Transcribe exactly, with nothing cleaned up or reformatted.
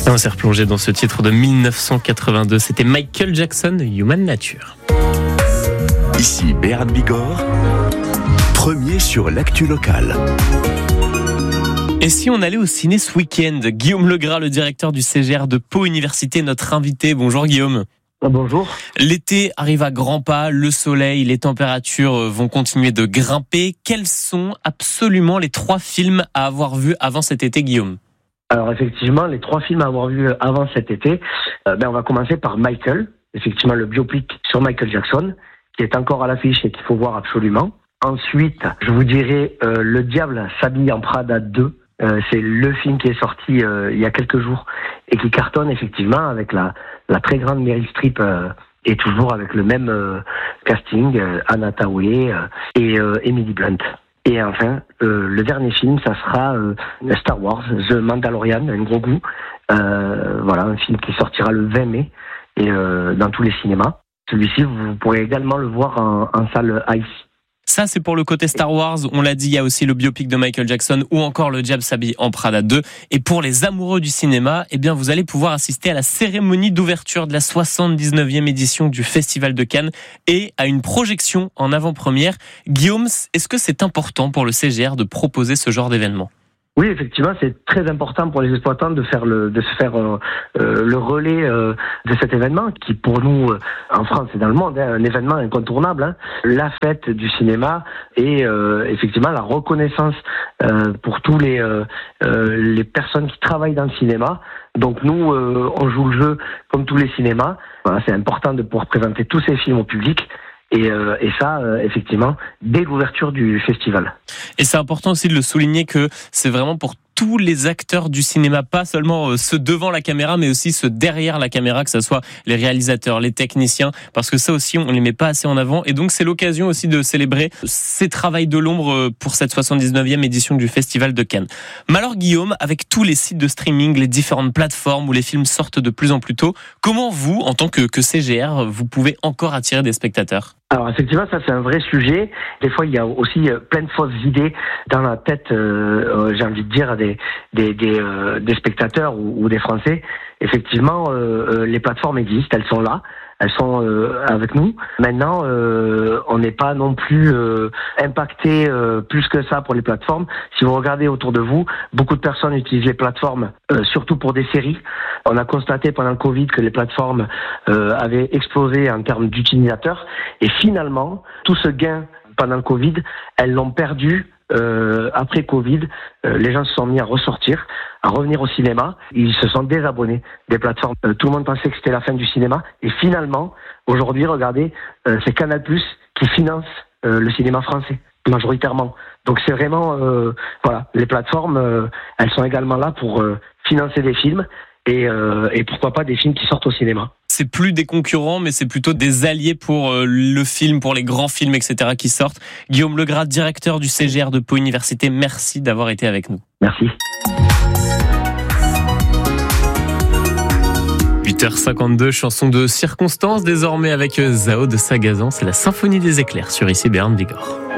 Et on s'est replongé dans ce titre de dix-neuf cent quatre-vingt-deux. C'était Michael Jackson, Human Nature. Ici Béarn Bigorre, premier sur l'actu locale. Et si on allait au ciné ce week-end? Guillaume Legras, le directeur du C G R de Pau Université, notre invité. Bonjour Guillaume. Bonjour. L'été arrive à grands pas, le soleil, les températures vont continuer de grimper. Quels sont absolument les trois films à avoir vus avant cet été, Guillaume? Alors effectivement, les trois films à avoir vus avant cet été, euh, ben on va commencer par Michael, effectivement le biopic sur Michael Jackson, qui est encore à l'affiche et qu'il faut voir absolument. Ensuite, je vous dirais euh, Le Diable s'habille en Prada deux. Euh, c'est le film qui est sorti euh, il y a quelques jours et qui cartonne effectivement avec la, la très grande Meryl Streep euh, et toujours avec le même euh, casting, euh, Anna Thaoué euh, et euh, Emily Blunt. Et enfin, euh, le dernier film, ça sera euh, Star Wars, The Mandalorian, un gros goût. Euh, voilà, un film qui sortira le vingt mai et euh, dans tous les cinémas. Celui-ci, vous pourrez également le voir en, en salle I C E. Ça, c'est pour le côté Star Wars. On l'a dit, il y a aussi le biopic de Michael Jackson ou encore Le Diable s'habille en Prada deux. Et pour les amoureux du cinéma, eh bien, vous allez pouvoir assister à la cérémonie d'ouverture de la soixante-dix-neuvième édition du Festival de Cannes et à une projection en avant-première. Guillaume, est-ce que c'est important pour le C G R de proposer ce genre d'événement ? Oui, effectivement, c'est très important pour les exploitants de faire le, de se faire euh, euh, le relais euh, de cet événement qui, pour nous, euh, en France et dans le monde, est un événement incontournable. Hein. La fête du cinéma et euh, effectivement la reconnaissance euh, pour tous les euh, euh, les personnes qui travaillent dans le cinéma. Donc nous, euh, on joue le jeu comme tous les cinémas. Voilà, c'est important de pouvoir présenter tous ces films au public. Et, euh, et ça, euh, effectivement, dès l'ouverture du festival. Et c'est important aussi de le souligner que c'est vraiment pour tous les acteurs du cinéma, pas seulement ceux devant la caméra, mais aussi ceux derrière la caméra, que ce soit les réalisateurs, les techniciens, parce que ça aussi, on les met pas assez en avant. Et donc, c'est l'occasion aussi de célébrer ces travails de l'ombre pour cette soixante-dix-neuvième édition du Festival de Cannes. Mais alors, Guillaume, avec tous les sites de streaming, les différentes plateformes où les films sortent de plus en plus tôt, comment vous, en tant que, que C G R, vous pouvez encore attirer des spectateurs ? Alors effectivement, ça c'est un vrai sujet. Des fois, il y a aussi plein de fausses idées dans la tête, euh, j'ai envie de dire, des des des, euh, des spectateurs ou, ou des Français. Effectivement, euh, les plateformes existent, elles sont là, elles sont euh, avec nous. Maintenant, euh, on n'est pas non plus euh, impacté euh, plus que ça pour les plateformes. Si vous regardez autour de vous, beaucoup de personnes utilisent les plateformes, euh, surtout pour des séries. On a constaté pendant le Covid que les plateformes euh, avaient explosé en termes d'utilisateurs. Et finalement, tout ce gain pendant le Covid, elles l'ont perdu euh, après Covid. Euh, les gens se sont mis à ressortir, à revenir au cinéma. Ils se sont désabonnés des plateformes. Euh, tout le monde pensait que c'était la fin du cinéma. Et finalement, aujourd'hui, regardez, euh, c'est Canal+ qui finance euh, le cinéma français, majoritairement. Donc c'est vraiment, euh, voilà, les plateformes, euh, elles sont également là pour euh, financer des films et, euh, et pourquoi pas des films qui sortent au cinéma. C'est plus des concurrents, mais c'est plutôt des alliés pour le film, pour les grands films, et cetera qui sortent. Guillaume Legras, directeur du C G R de Pau Université, merci d'avoir été avec nous. Merci. huit heures cinquante-deux, chanson de circonstance désormais avec Zao de Sagazan. C'est la symphonie des éclairs sur Ici Béarn Bigorre.